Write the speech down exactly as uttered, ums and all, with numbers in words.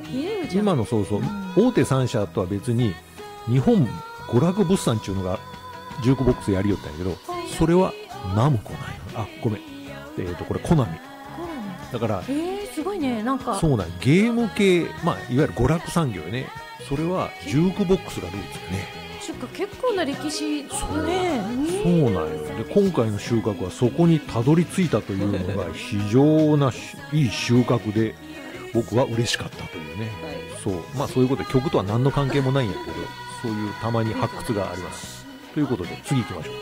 ゲームじゃん。 今のそうそう、大手さん社とは別に日本娯楽物産っていうのがジュークボックスやりよったんやけど、それはナムコなんよ。あ、ごめん、えーとこれコナミだから。 えー、すごいね。なんかそうなん、ゲーム系、まあいわゆる娯楽産業よね。それはジュークボックスがルーツよね。 そっか、結構な歴史だそうね。 そうなんよ。で今回の収穫はそこにたどり着いたというのが非常ないい収穫で、僕は嬉しかったというね、 はい、 そうまあそういうことで曲とは何の関係もないんやけど、そういうたまに発掘があります。ということで次行きましょう。